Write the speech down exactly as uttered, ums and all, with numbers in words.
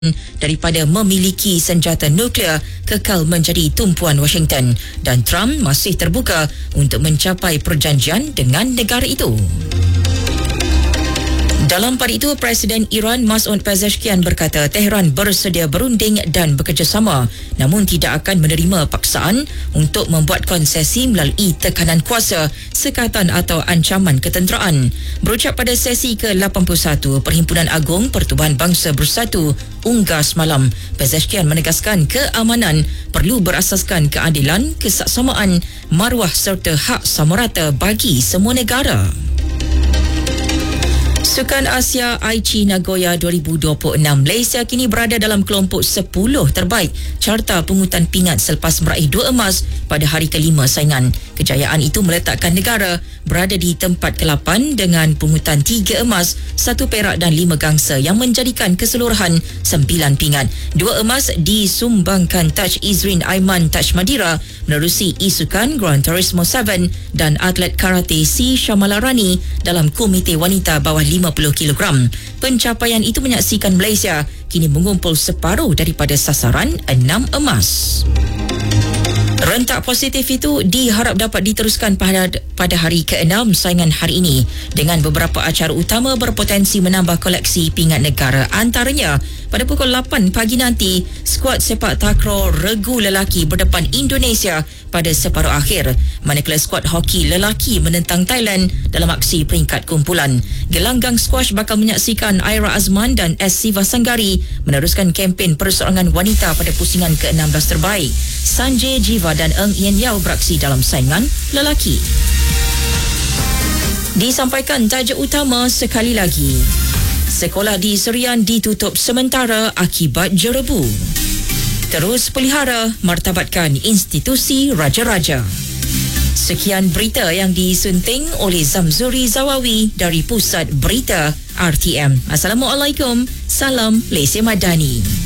daripada memiliki senjata nuklear kekal menjadi tumpuan Washington, dan Trump masih terbuka untuk mencapai perjanjian dengan negara itu. Dalam pada itu, Presiden Iran Masoud Pezeshkian berkata Tehran bersedia berunding dan bekerjasama, namun tidak akan menerima paksaan untuk membuat konsesi melalui tekanan kuasa, sekatan atau ancaman ketenteraan. Berucap pada sesi ke lapan puluh satu Perhimpunan Agung Pertubuhan Bangsa Bersatu Unggas semalam, Pezeshkian menegaskan keamanan perlu berasaskan keadilan, kesaksamaan, maruah serta hak sama rata bagi semua negara. Sukan Asia Aichi Nagoya dua ribu dua puluh enam, Malaysia kini berada dalam kelompok sepuluh terbaik carta pungutan pingat selepas meraih dua emas pada hari kelima saingan. Kejayaan itu meletakkan negara berada di tempat ke lapan dengan pungutan tiga emas, satu perak dan lima gangsa yang menjadikan keseluruhan sembilan pingat. Dua emas disumbangkan Taj Izrin Aiman Taj Madira menerusi isukan Gran Turismo tujuh dan atlet karate Si Shamalarani dalam komite wanita bawah lima puluh kilogram. Pencapaian itu menyaksikan Malaysia kini mengumpul separuh daripada sasaran enam emas. Rentak positif itu diharap dapat diteruskan pada pada hari keenam saingan hari ini dengan beberapa acara utama berpotensi menambah koleksi pingat negara. Antaranya pada pukul lapan pagi nanti, skuad sepak takraw regu lelaki berdepan Indonesia pada separuh akhir, manakala skuad hoki lelaki menentang Thailand dalam aksi peringkat kumpulan. Gelanggang squash bakal menyaksikan Aira Azman dan S. Siva Sanggari meneruskan kempen perseorangan wanita pada pusingan ke enam belas terbaik. Sanjay Jiva dan Eng Yen Yao beraksi dalam saingan lelaki. Disampaikan tajuk utama sekali lagi. Sekolah di Serian ditutup sementara akibat jerebu. Terus pelihara martabatkan institusi raja-raja. Sekian berita yang disunting oleh Zamzuri Zawawi dari Pusat Berita R T M. Assalamualaikum. Salam Malaysia Madani.